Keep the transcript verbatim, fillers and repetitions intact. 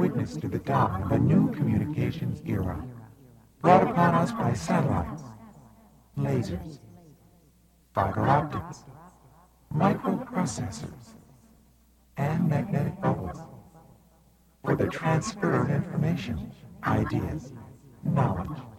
witness to the dawn of a new communications era, brought upon us by satellites, lasers, fiber optics, microprocessors, and magnetic bubbles, for the transfer of information, ideas, knowledge,